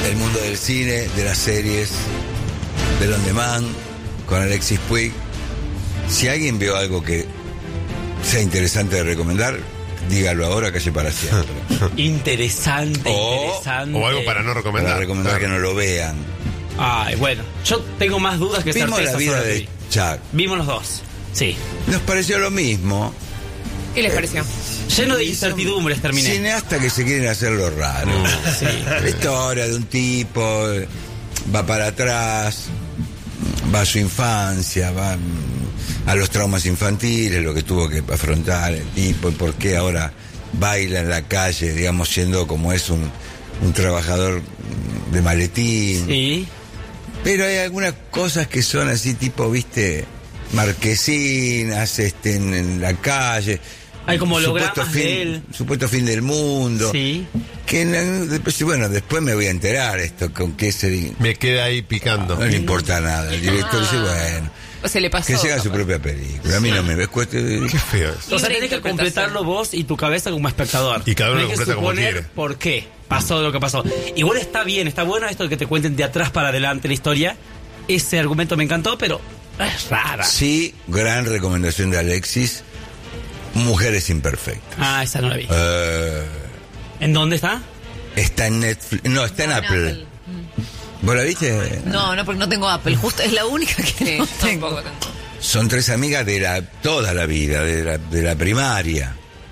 del mundo del cine, de las series, del on demand, con Alexis Puig. Si alguien vio algo que sea interesante de recomendar, dígalo ahora, calle para siempre. Interesante. O algo para no recomendar. Para recomendar que no lo vean. Ay, bueno, yo tengo más dudas que Vimos certezas la vida sobre de ti. Chuck. Vimos los dos, sí. Nos pareció lo mismo. ¿Qué les pareció? Lleno de incertidumbres terminé. Cineastas que se quieren hacer lo raro. Sí. La historia de un tipo, va para atrás, va a su infancia, va a los traumas infantiles, lo que tuvo que afrontar el tipo, y por qué ahora baila en la calle, digamos, siendo como es un trabajador de maletín. Sí. Pero hay algunas cosas que son así, tipo, viste, marquesinas, en la calle. Hay como hologramas Supuesto de él. Supuesto fin del mundo. Sí. Que después me voy a enterar esto, con qué se... Me queda ahí picando. No le importa nada. El director dice, bueno, O se le pasó. que se haga su capaz. propia película. A mí no me cuesta... Qué feo eso. O sea, Libre tenés que interpretación. completarlo vos y tu cabeza como espectador. Y cada uno Tenés lo completa como suponer quiere. por qué pasó lo que pasó. Igual está bien, está bueno esto de que te cuenten de atrás para adelante la historia. Ese argumento me encantó, pero es rara. Sí, gran recomendación de Alexis. Mujeres imperfectas. Ah, esa no la vi. Eh, ¿En dónde está? está en Netflix. No, está en Apple. ¿Vos la viste? No, porque no tengo Apple. Justo es la única que tengo. Son tres amigas de toda la vida, de la primaria.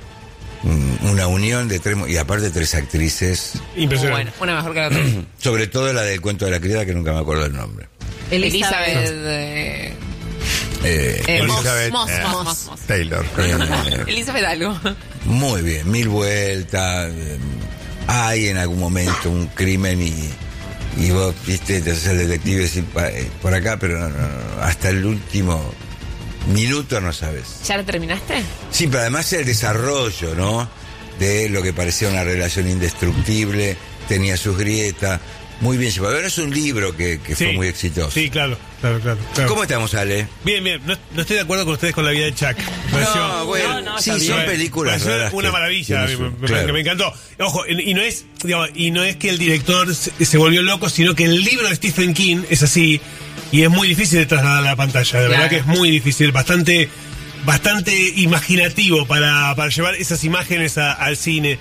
Una unión de tres, y aparte tres actrices, Impresionante. Bueno, una mejor que la otra. sobre todo la del cuento de la criada, que nunca me acuerdo el nombre. Elizabeth. Elizabeth Moss. Taylor. Elizabeth algo. Muy bien, mil vueltas. Hay en algún momento un crimen y vos, viste, te haces el detective y decís, por acá, pero no, hasta el último minuto no sabes. ¿Ya la terminaste? Sí, pero además el desarrollo, ¿no? De lo que parecía una relación indestructible, tenía sus grietas, muy bien llevado. Pero es un libro que fue muy exitoso. Sí, claro. ¿Cómo estamos, Ale? Bien. No estoy de acuerdo con ustedes con la vida de Chuck. No, bueno, no, sí, está son bien. películas Pareció raras una que maravilla, tienen me claro. me encantó. Ojo, y no es que el director se volvió loco, sino que el libro de Stephen King es así y es muy difícil de trasladar a la pantalla. De verdad que es muy difícil, bastante imaginativo para llevar esas imágenes al cine.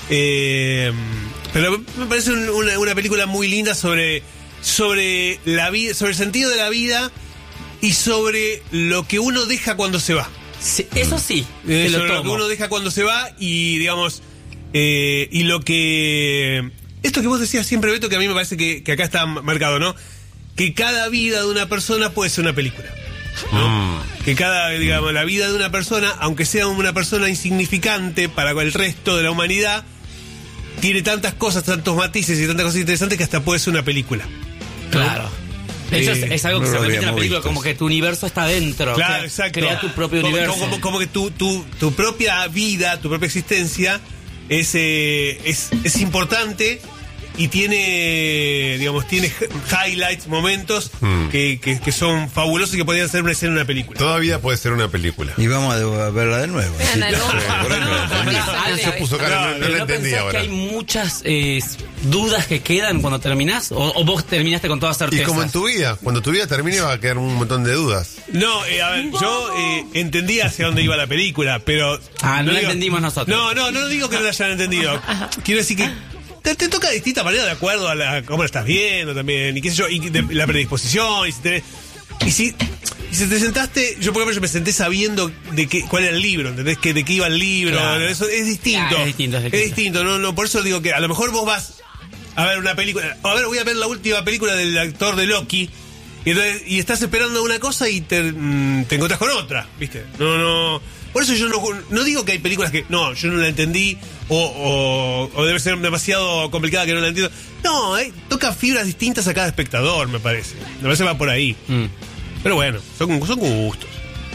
Pero me parece una película muy linda sobre la vida, sobre el sentido de la vida y sobre lo que uno deja cuando se va. Sí, eso sí, te lo Sobre lo que tomo. uno deja cuando se va y, digamos, y lo que... Esto que vos decías siempre, Beto, que a mí me parece que acá está marcado, ¿no? Que cada vida de una persona puede ser una película, ¿no? Que digamos, la vida de una persona, aunque sea una persona insignificante para el resto de la humanidad, tiene tantas cosas, tantos matices y tantas cosas interesantes que hasta puede ser una película. Claro. De hecho, es algo que no se lo repite en la habíamos película, visto. como que tu universo está dentro. Claro, exacto. Crea tu propio Como- universo. Como que tu propia vida, tu propia existencia es importante y tiene highlights, momentos que son fabulosos y que podrían ser una escena en una película. Toda vida puede ser una película. Y vamos a verla de nuevo. Vean de nuevo. Por ahí no la entendí. Se puso cara, no Pero la ¿no entendí pensás ahora. que hay muchas dudas que quedan cuando terminás? ¿O vos terminaste con toda certeza? Y como en tu vida, cuando tu vida termine va a quedar un montón de dudas. No, a ver, yo entendí hacia dónde iba la película, pero... Ah, no la digo- entendimos nosotros. No digo que no la hayan entendido. Quiero decir que te toca de distinta manera de acuerdo a cómo la estás viendo también, y qué sé yo, y la predisposición, y si te sentaste, yo por ejemplo me senté sabiendo cuál era el libro, ¿entendés? De qué iba el libro, Claro. eso es distinto. Claro, es distinto. No, por eso digo que a lo mejor vos vas a ver una película, voy a ver la última película del actor de Loki, y estás esperando una cosa y te encontrás con otra, ¿viste? No. Por eso yo no digo que hay películas que yo no la entendí o debe ser demasiado complicada que no la entiendo. No, toca fibras distintas a cada espectador, me parece. Me parece que va por ahí. Pero bueno, son gustos.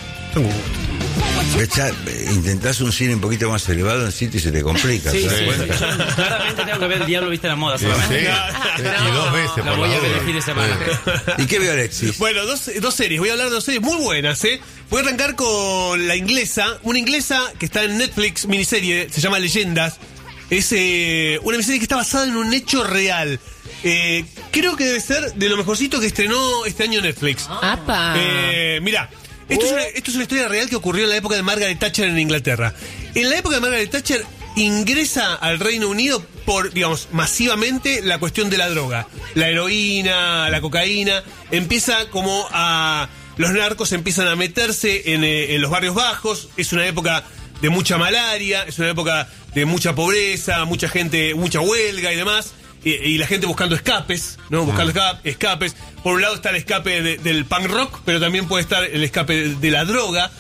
Intentás un cine un poquito más elevado en sitio y se te complica. Sí, ¿te das sí, cuenta? yo claramente tengo que ver El Diablo Viste la Moda solamente. Y dos veces La por voy la a ver el duda. fin de semana. ¿Y qué vio Alexis? Bueno, dos series. Voy a hablar de dos series muy buenas, ¿eh? Voy a arrancar con la inglesa. Una inglesa que está en Netflix, miniserie, se llama Leyendas. Es una miniserie que está basada en un hecho real. Creo que debe ser de lo mejorcito que estrenó este año Netflix. ¡Apa! Mirá, esto es una historia real que ocurrió en la época de Margaret Thatcher en Inglaterra. En la época de Margaret Thatcher ingresa al Reino Unido por, digamos, masivamente la cuestión de la droga. La heroína, la cocaína. Empieza como a... Los narcos empiezan a meterse en los barrios bajos. Es una época de mucha malaria, es una época de mucha pobreza, mucha gente, mucha huelga y demás. Y la gente buscando escapes, ¿no? Buscando escapes. Por un lado está el escape del punk rock, pero también puede estar el escape de la droga.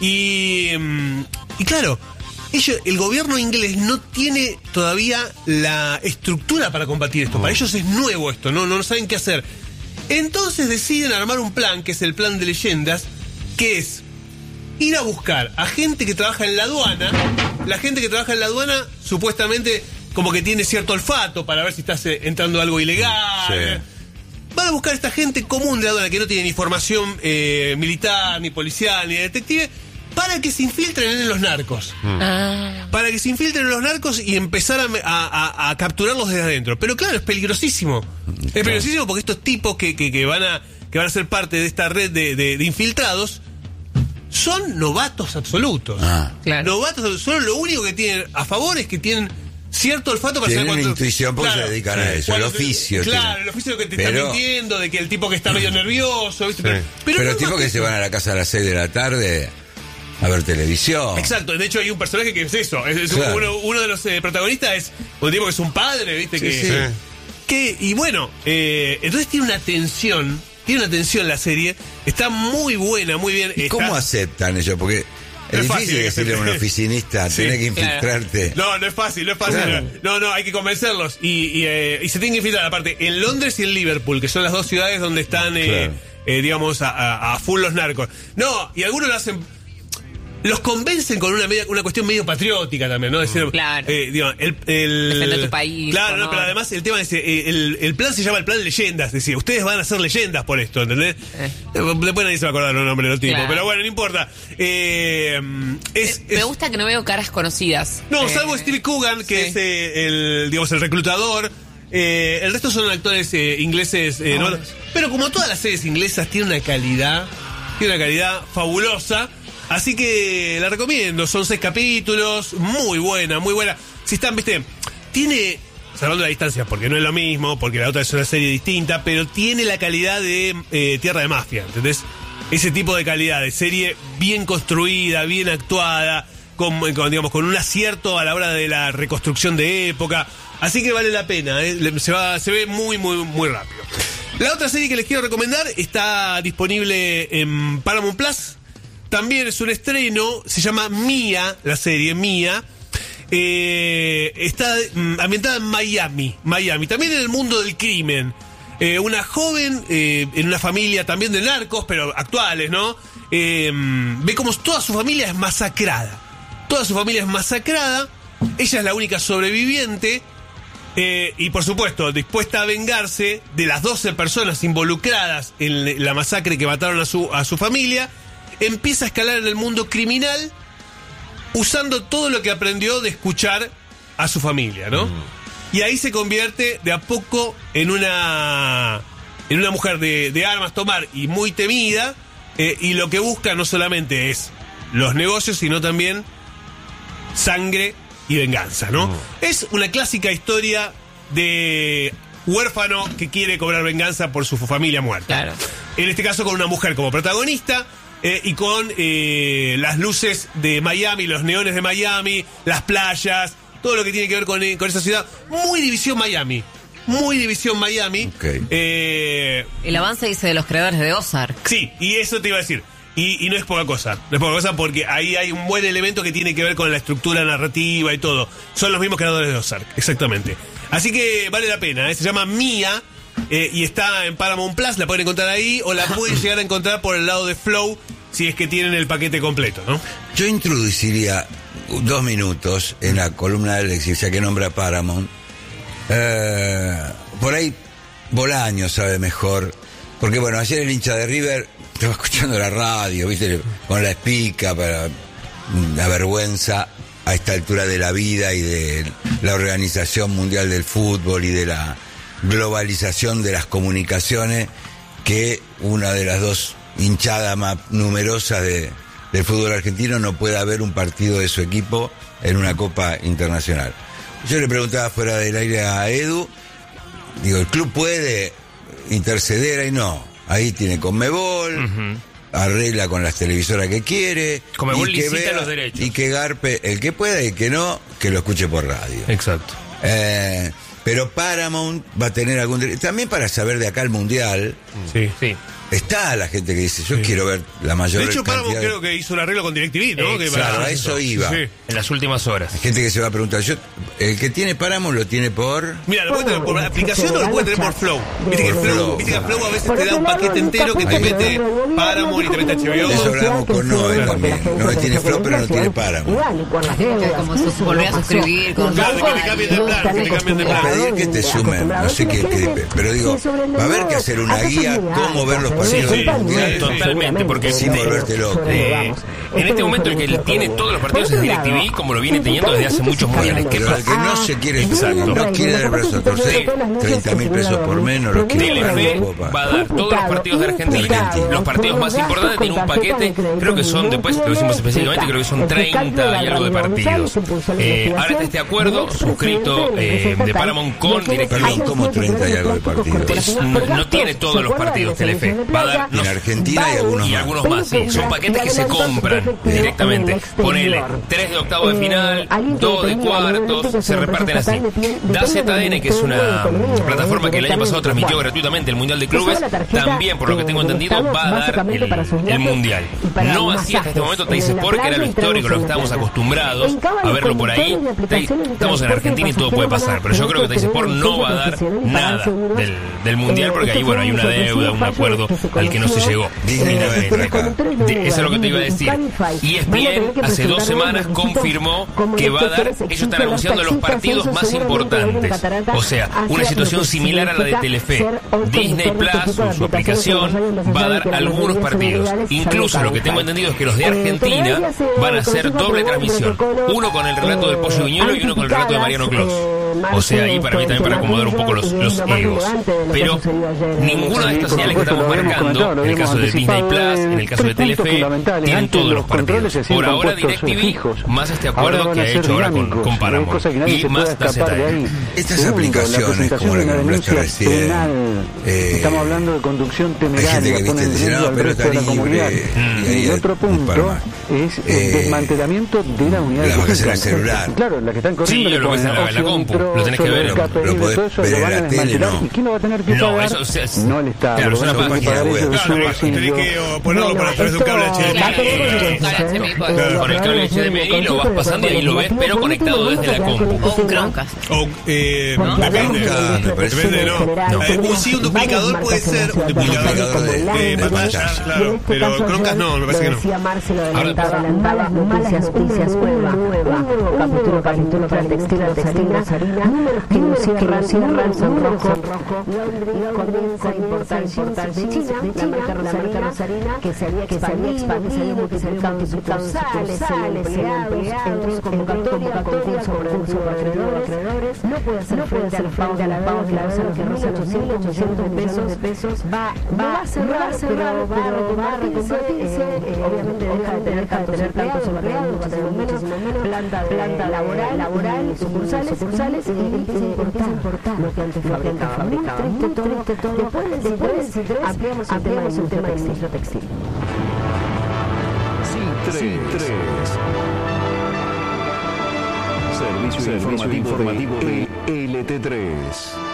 Y claro, el gobierno inglés no tiene todavía la estructura para combatir esto. Para ellos es nuevo esto, no saben qué hacer. Entonces deciden armar un plan, que es el plan de leyendas, que es ir a buscar a gente que trabaja en la aduana. La gente que trabaja en la aduana supuestamente como que tiene cierto olfato para ver si estás entrando algo ilegal. Sí. Van a buscar a esta gente común de la aduana que no tiene ni formación militar, ni policial, ni detective, para que se infiltren en los narcos. Para que se infiltren en los narcos y empezar a capturarlos desde adentro. Pero claro, es peligrosísimo. Es peligrosísimo porque estos tipos que van a ser parte de esta red de infiltrados son novatos absolutos. Claro. Novatos, solo lo único que tienen a favor es que tienen cierto olfato para saber cuánto... cuánto... intuición porque se dedican a eso, el oficio. Claro, el oficio que te está mintiendo, de que el tipo que está medio nervioso, ¿viste? Sí. Pero el tipo que se van a la casa a las 6 de la tarde a ver televisión. Exacto, de hecho hay un personaje que es eso, Claro. uno de los protagonistas es un tipo que es un padre, ¿viste? Sí. Y bueno, entonces tiene una tensión la serie, está muy buena, muy bien. ¿Y cómo aceptan ellos? Porque es difícil decirle a un oficinista, tenés que infiltrarte. No es fácil. Claro. No, hay que convencerlos. Y se tienen que infiltrar, aparte, en Londres y en Liverpool, que son las dos ciudades donde están, digamos, a full los narcos. No, y algunos lo hacen... Los convencen con una cuestión medio patriótica también, ¿no? Decir, claro. Digamos, defender tu país. Claro, no, pero además el tema es, el plan se llama el plan leyendas, es decir, ustedes van a ser leyendas por esto, ¿entendés? Después nadie se va a acordar los nombres de los tipos, Claro. pero bueno, no importa. Me gusta que no veo caras conocidas. No, salvo Steve Coogan, que es el reclutador. El resto son actores ingleses, ¿no? Pero como todas las series inglesas, tiene una calidad fabulosa. Así que la recomiendo, son 6 capítulos, muy buena. Si están, viste, tiene, salvando la distancia, porque no es lo mismo, porque la otra es una serie distinta, pero tiene la calidad de Tierra de Mafia, ¿entendés? Ese tipo de calidad, de serie bien construida, bien actuada, con un acierto a la hora de la reconstrucción de época. Así que vale la pena, se ve muy, muy, muy rápido. La otra serie que les quiero recomendar está disponible en Paramount Plus. También es un estreno, se llama Mía, la serie Mía. Está ambientada en Miami. También en el mundo del crimen. Una joven en una familia también de narcos, pero actuales, ¿no? Ve como toda su familia es masacrada. Ella es la única sobreviviente. Y por supuesto, dispuesta a vengarse de las 12 personas involucradas en la masacre que mataron a su familia. Empieza a escalar en el mundo criminal usando todo lo que aprendió de escuchar a su familia, ¿no? Y ahí se convierte de a poco en una mujer de armas tomar y muy temida, y lo que busca no solamente es los negocios, sino también sangre y venganza, ¿no? Es una clásica historia de huérfano que quiere cobrar venganza por su familia muerta. Claro. En este caso con una mujer como protagonista, y con las luces de Miami, los neones de Miami, las playas, todo lo que tiene que ver con esa ciudad. Muy División Miami. Okay. El avance dice de los creadores de Ozark. Sí, y eso te iba a decir. Y no es poca cosa. Porque ahí hay un buen elemento que tiene que ver con la estructura narrativa y todo. Son los mismos creadores de Ozark, exactamente. Así que vale la pena, se llama Mía. Y está en Paramount Plus, la pueden encontrar ahí, o la pueden llegar a encontrar por el lado de Flow, si es que tienen el paquete completo, ¿no? Yo introduciría 2 minutos en la columna de Alexis, ya que nombra Paramount. Por ahí Bolaño sabe mejor, porque bueno, ayer el hincha de River estaba escuchando la radio, viste, con la espica, para la vergüenza a esta altura de la vida y de la Organización Mundial del Fútbol y de la globalización de las comunicaciones, que una de las dos hinchadas más numerosas del fútbol argentino no pueda haber un partido de su equipo en una Copa Internacional. Yo le preguntaba fuera del aire a Edu, digo, el club puede interceder, ahí no, ahí tiene Conmebol, arregla con las televisoras que quiere, Conmebol y que licita los derechos, y que garpe el que pueda y que no, que lo escuche por radio. Exacto. Pero Paramount va a tener algún derecho, también para saber de acá el Mundial. Sí. Está la gente que dice, yo quiero ver la mayor De hecho, cantidad Paramount creo que hizo un arreglo con DirecTV, ¿no? Claro, a eso iba. Sí. En las últimas horas. Hay gente que se va a preguntar, el que tiene Paramount lo tiene por... Mira, lo puede tener por aplicación o lo puede tener por Flow. Viste que Flow a veces te da un paquete entero que te mete Paramount y te mete HBO. De eso hablamos con Noé también. Noé tiene Flow, pero no tiene Paramount. Como volver a suscribir con Claro, que te cambien de plan, que te cambien de plan. Pedir que te sumen, no sé qué, pero digo, va a haber que hacer una guía cómo ver los partidos del Mundial. Totalmente, porque Sin volverte loco. en este momento el que tiene todos los partidos es DirecTV, como lo viene teniendo desde hace muchos mundiales. ¿Qué Pero el que pasa? no se quiere, no quiere dar el brazo a torcer, 30.000 pesos por mes, no lo quiere pagar, Telefe no puedo pagar. va a dar todos los partidos de Argentina, los partidos más importantes, tiene un paquete, creo que son, después lo decimos específicamente, creo que son 30 y algo de partidos. Ahora está este acuerdo suscrito de Paramount con Perdón, DirecTV. como 30 y algo de partidos. No tiene todos los partidos Telefe, va a dar En Argentina hay algunos y más. algunos más, sí. Son paquetes que se compran directamente. Ponele 3 de octavo de final, 2 de cuartos, se reparten así. DaZN, que es una plataforma que el año pasado transmitió gratuitamente el Mundial de Clubes, también, por lo que tengo entendido, va a dar el Mundial. No así hasta este momento Teis Sport, que era lo histórico, lo que estábamos acostumbrados a verlo por ahí. Estamos en Argentina y todo puede pasar, pero yo creo que Teis Sport no va a dar nada del Mundial, porque ahí, bueno, hay una deuda, un acuerdo al que no se llegó. Disney no entra acá. Eso es lo que te iba a decir. Y ESPN hace 2 semanas confirmó que va a dar, ellos están anunciando los partidos más importantes. O sea, una situación similar a la de Telefe. Disney Plus, su aplicación, va a dar algunos partidos. Incluso lo que tengo entendido es que los de Argentina van a hacer doble transmisión. Uno con el relato del Pollo Viñuelo y uno con el relato de Mariano Clos. O sea, ahí para mí también para acomodar un poco los egos. Pero ninguna de estas señales que estamos marcando, en el caso de Disney Plus, en el caso de Telefe, tienen todos los partidos. Por ahora DirecTV, más este acuerdo que ha hecho ahora con Paramount y más DaZN. Estas aplicaciones, como la que nombraste recién, estamos hablando de conducción hay gente temeraria, que pone en dice, riesgo no, al pero resto está de la comunidad. libre. Y el otro punto es el desmantelamiento de la unidad Las de vacaciones en el conducción. celular. Claro, las que están corriendo. Sí, le lo ves ponen en la ocio compu, intro, lo tenés que ver. Lo podés todo eso ver lo en van a la tele, desmantelar. no. ¿Y quién lo va a tener que No, pagar? eso es- No el Estado. claro, es una Bueno, página para web. ellos es Claro, un tenés bolsillo. que ponerlo por a través de un cable HDMI. Con el cable HDMI lo vas pasando y ahí lo ves, pero conectado desde la compu. O un Chromecast. O, depende. Chromecast, me parece. Depende, no. Un duplicador puede ser. Un duplicador de pantalla, claro. Pero Chromecast no, me parece que no. Decía Marcelo, adelantaba malas noticias, nueva. Capítulo para el textil, harina, números que no cierran, son rojo. Comienza a importarse de China, la marca Rosarina, que se había expandido, multiplicando sucursales, empleados, entró en convocatoria, concurso por acreedores, no puede hacer frente a los pagos de la deuda que roza los 800 millones de pesos, va a cerrar, pero va a reconvertirse, obviamente deja de tener tantos empleados, va a tener muchísimo menos planta laboral, sucursales, y es importante lo que antes fabricaba. Muy triste todo. Después del 23 ampliamos el tema del industria textil. Servicio informativo de LT3.